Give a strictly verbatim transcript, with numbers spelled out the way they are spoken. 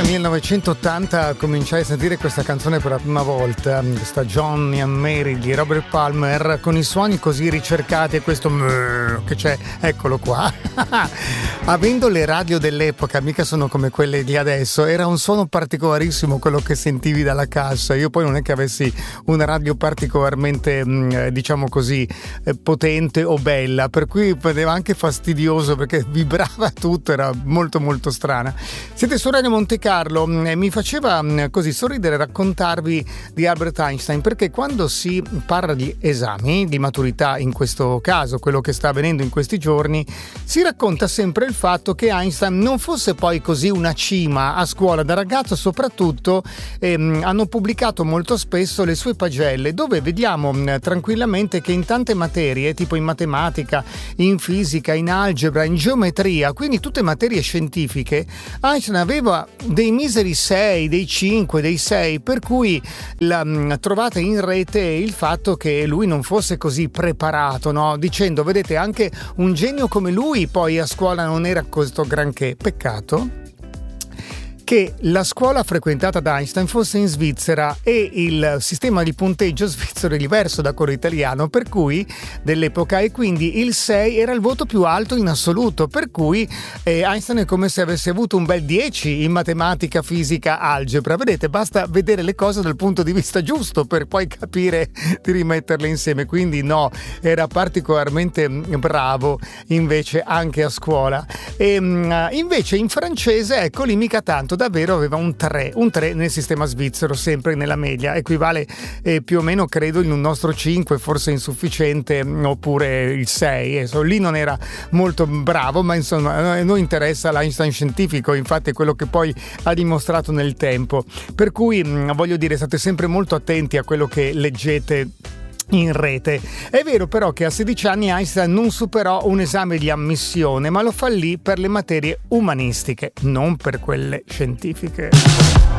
millenovecentottanta cominciai a sentire questa canzone per la prima volta, questa Johnny and Mary di Robert Palmer, con i suoni così ricercati e questo che c'è, eccolo qua. Avendo le radio dell'epoca, mica sono come quelle di adesso, era un suono particolarissimo quello che sentivi dalla cassa. Io poi non è che avessi una radio particolarmente, diciamo così, potente o bella, per cui vedeva anche fastidioso perché vibrava tutto, era molto molto strana. Siete su Radio Monte Carlo e mi faceva così sorridere raccontarvi di Albert Einstein, perché quando si parla di esami, di maturità in questo caso, quello che sta avvenendo in questi giorni, si racconta sempre il fatto che Einstein non fosse poi così una cima a scuola. Da ragazzo soprattutto ehm, hanno pubblicato molto spesso le sue pagelle dove vediamo mh, tranquillamente che in tante materie, tipo in matematica, in fisica, in algebra, in geometria, quindi tutte materie scientifiche, Einstein aveva dei miseri sei, dei cinque, dei sei, per cui la, mh, trovate in rete il fatto che lui non fosse così preparato, no? Dicendo, vedete, anche un genio come lui poi a scuola non era questo granché. Peccato che la scuola frequentata da Einstein fosse in Svizzera e il sistema di punteggio svizzero è diverso da quello italiano, per cui dell'epoca, e quindi il sei era il voto più alto in assoluto, per cui eh, Einstein è come se avesse avuto un bel dieci in matematica, fisica, algebra. Vedete, basta vedere le cose dal punto di vista giusto per poi capire di rimetterle insieme. Quindi no, era particolarmente bravo invece anche a scuola. E invece in francese, ecco lì mica tanto, davvero aveva un tre, un tre nel sistema svizzero, sempre nella media, equivale eh, più o meno credo in un nostro cinque, forse insufficiente, oppure il sei, insomma, lì non era molto bravo, ma insomma a noi interessa l'Einstein scientifico, infatti è quello che poi ha dimostrato nel tempo, per cui mh, voglio dire, state sempre molto attenti a quello che leggete in rete. È vero però che a sedici anni Einstein non superò un esame di ammissione, ma lo fallì per le materie umanistiche, non per quelle scientifiche.